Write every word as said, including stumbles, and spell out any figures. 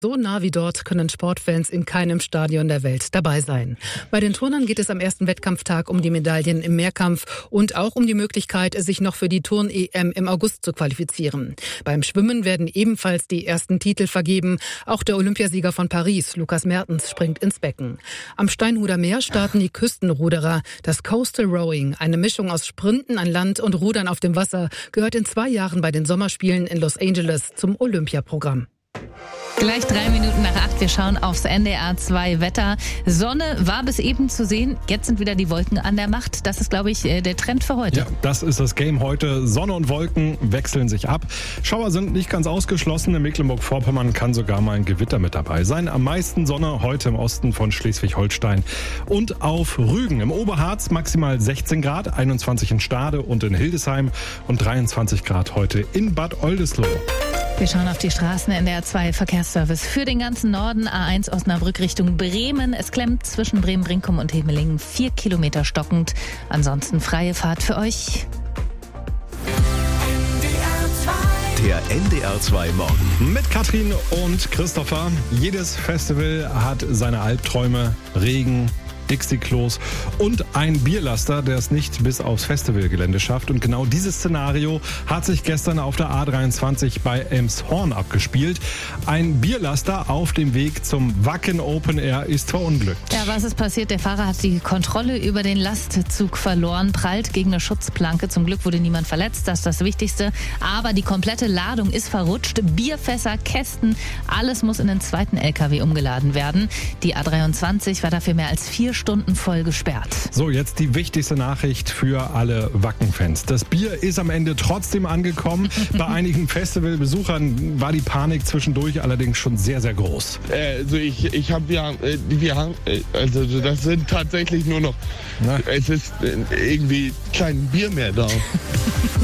So nah wie dort können Sportfans in keinem Stadion der Welt dabei sein. Bei den Turnern geht es am ersten Wettkampftag um die Medaillen im Mehrkampf und auch um die Möglichkeit, sich noch für die Turn-E M im August zu qualifizieren. Beim Schwimmen werden ebenfalls die ersten Titel vergeben. Auch der Olympiasieger von Paris, Lukas Mertens, springt ins Becken. Am Steinhuder Meer starten die Küstenruderer. Das Coastal Rowing, eine Mischung aus Sprinten an Land und Rudern auf dem Wasser, gehört in zwei Jahren bei den Sommerspielen in Los Angeles zum Olympiaprogramm. Gleich drei Minuten nach acht. Wir schauen aufs N D R zwei Wetter. Sonne war bis eben zu sehen. Jetzt sind wieder die Wolken an der Macht. Das ist, glaube ich, der Trend für heute. Ja, das ist das Game heute. Sonne und Wolken wechseln sich ab. Schauer sind nicht ganz ausgeschlossen. In Mecklenburg-Vorpommern kann sogar mal ein Gewitter mit dabei sein. Am meisten Sonne heute im Osten von Schleswig-Holstein und auf Rügen. Im Oberharz maximal sechzehn Grad, einundzwanzig in Stade und in Hildesheim und dreiundzwanzig Grad heute in Bad Oldesloe. Wir schauen auf die Straßen. N D R zwei Verkehrsservice für den ganzen Norden. A eins Osnabrück Richtung Bremen. Es klemmt zwischen Bremen-Brinkum und Hemelingen vier Kilometer stockend. Ansonsten freie Fahrt für euch. Der N D R zwei Morgen. Mit Katrin und Christopher. Jedes Festival hat seine Albträume. Regen, Dixie-Klos und ein Bierlaster, der es nicht bis aufs Festivalgelände schafft. Und genau dieses Szenario hat sich gestern auf der A dreiundzwanzig bei Elmshorn abgespielt. Ein Bierlaster auf dem Weg zum Wacken Open Air ist verunglückt. Ja, was ist passiert? Der Fahrer hat die Kontrolle über den Lastzug verloren, prallt gegen eine Schutzplanke. Zum Glück wurde niemand verletzt, das ist das Wichtigste. Aber die komplette Ladung ist verrutscht. Bierfässer, Kästen, alles muss in den zweiten L K W umgeladen werden. Die A dreiundzwanzig war dafür mehr als vier Stunden voll gesperrt. So, jetzt die wichtigste Nachricht für alle Wacken-Fans. Das Bier ist am Ende trotzdem angekommen. Bei einigen Festivalbesuchern war die Panik zwischendurch allerdings schon sehr, sehr groß. Also ich, ich habe ja, wir haben, also das sind tatsächlich nur noch, Na? es ist irgendwie kein Bier mehr da.